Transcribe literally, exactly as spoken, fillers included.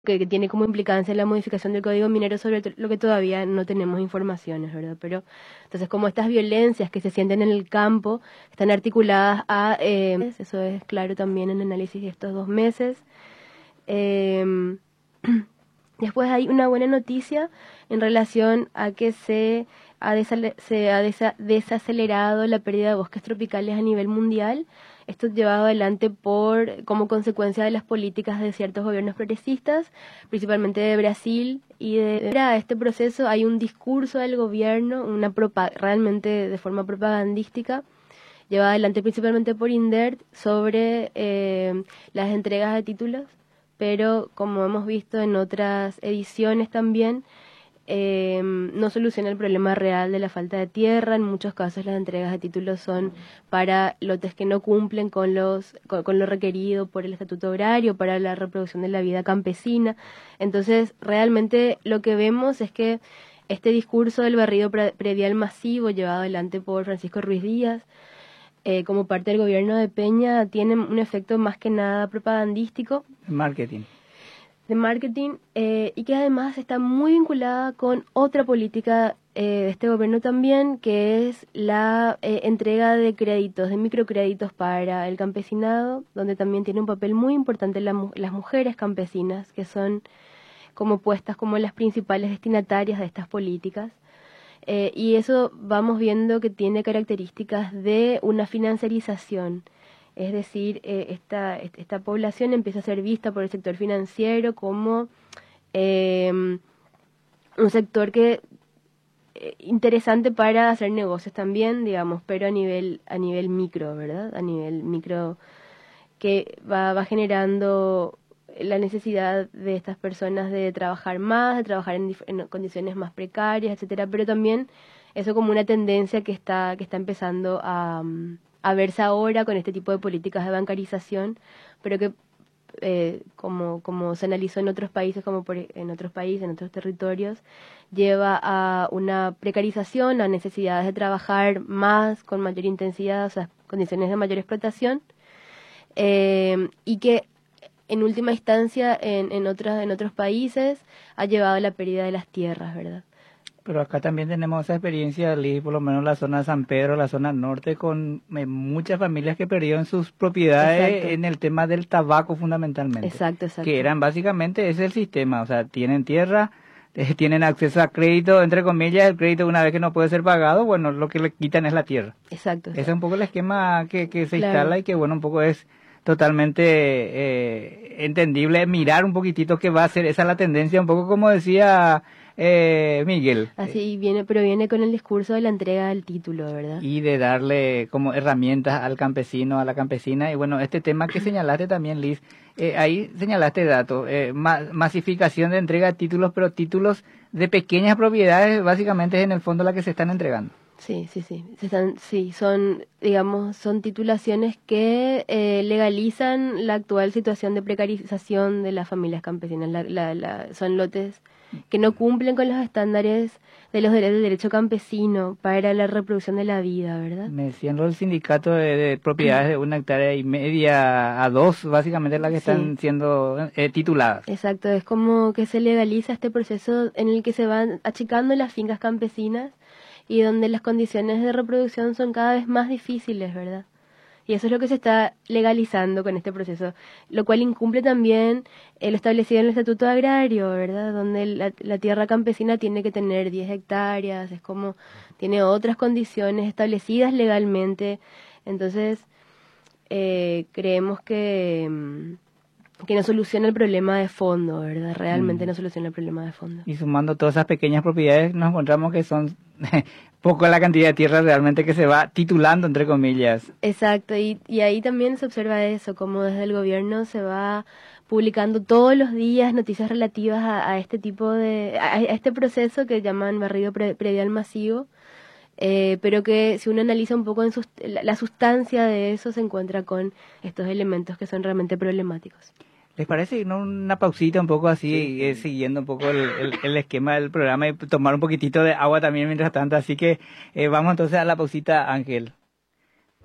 que, que tiene como implicancia la modificación del código minero sobre lo que todavía no tenemos informaciones, ¿verdad? Pero entonces como estas violencias que se sienten en el campo están articuladas a, eh, eso es claro también en el análisis de estos dos meses. Eh, después hay una buena noticia en relación a que se ha, desale- se ha desa- desacelerado la pérdida de bosques tropicales a nivel mundial. Esto llevado adelante por como consecuencia de las políticas de ciertos gobiernos progresistas, principalmente de Brasil. Y de a este proceso hay un discurso del gobierno, una propa- realmente de forma propagandística, llevada adelante principalmente por INDERT, sobre eh, las entregas de títulos, pero como hemos visto en otras ediciones también, eh, no soluciona el problema real de la falta de tierra. En muchos casos las entregas de títulos son para lotes que no cumplen con, los, con, con lo requerido por el estatuto agrario, para la reproducción de la vida campesina. Entonces, realmente lo que vemos es que este discurso del barrido pre- predial masivo llevado adelante por Francisco Ruiz Díaz, eh, como parte del gobierno de Peña, tiene un efecto más que nada propagandístico. Marketing. De marketing, eh, y que además está muy vinculada con otra política eh, de este gobierno también, que es la eh, entrega de créditos, de microcréditos para el campesinado, donde también tiene un papel muy importante la, mu- las mujeres campesinas, que son como puestas como las principales destinatarias de estas políticas. Eh, y eso vamos viendo que tiene características de una financiarización. Es decir, eh, esta, esta población empieza a ser vista por el sector financiero como eh, un sector que eh, interesante para hacer negocios también, digamos, pero a nivel a nivel micro, ¿verdad? A nivel micro, que va, va generando la necesidad de estas personas de trabajar más, de trabajar en, dif- en condiciones más precarias, etcétera, pero también eso como una tendencia que está que está empezando a, mm, a verse ahora con este tipo de políticas de bancarización, pero que eh, como como se analizó en otros países, como por, e- en otros países, en otros territorios, lleva a una precarización, a necesidades de trabajar más, con mayor intensidad, o sea, condiciones de mayor explotación, eh, y que en última instancia en, en, otras, en otros países ha llevado a la pérdida de las tierras, ¿verdad? Pero acá también tenemos esa experiencia, Liz, por lo menos la zona de San Pedro, la zona norte, con eh, muchas familias que perdieron sus propiedades. Exacto. En el tema del tabaco fundamentalmente. Exacto, exacto. Que eran básicamente, ese es el sistema, o sea, tienen tierra, eh, tienen acceso a crédito, entre comillas, el crédito una vez que no puede ser pagado, bueno, lo que le quitan es la tierra. Exacto. Ese es un poco el esquema que, que se Claro. instala y que, bueno, un poco es totalmente eh, entendible mirar un poquitito qué va a ser, esa es la tendencia, un poco como decía eh, Miguel. Así viene, pero viene con el discurso de la entrega del título, ¿verdad? Y de darle como herramientas al campesino, a la campesina. Y bueno, este tema que señalaste también, Liz, eh, ahí señalaste datos, eh, ma masificación de entrega de títulos, pero títulos de pequeñas propiedades, básicamente es en el fondo la que se están entregando. Sí, sí, sí. Se están, sí, son, digamos, son titulaciones que eh, legalizan la actual situación de precarización de las familias campesinas. La, la, la, son lotes que no cumplen con los estándares de los derechos del derecho campesino para la reproducción de la vida, ¿verdad? Me decían los del sindicato de, de propiedades de una hectárea y media a dos, básicamente las que Sí. están siendo eh, tituladas. Exacto, es como que se legaliza este proceso en el que se van achicando las fincas campesinas y donde las condiciones de reproducción son cada vez más difíciles, ¿verdad? Y eso es lo que se está legalizando con este proceso, lo cual incumple también lo establecido en el Estatuto Agrario, ¿verdad? Donde la, la tierra campesina tiene que tener diez hectáreas, es como, tiene otras condiciones establecidas legalmente. Entonces, eh, creemos que... que no soluciona el problema de fondo, ¿verdad? Realmente mm. no soluciona el problema de fondo. Y sumando todas esas pequeñas propiedades, nos encontramos que son poco la cantidad de tierra realmente que se va titulando, entre comillas. Exacto, y, y ahí también se observa eso, como desde el gobierno se va publicando todos los días noticias relativas a, a este tipo de, a, a este proceso que llaman barrido pre, predial masivo, eh, pero que si uno analiza un poco en sus, la, la sustancia de eso se encuentra con estos elementos que son realmente problemáticos. ¿Les parece ¿no? una pausita un poco así, sí, eh, siguiendo un poco el, el, el esquema del programa y tomar un poquitito de agua también mientras tanto? Así que eh, vamos entonces a la pausita, Ángel.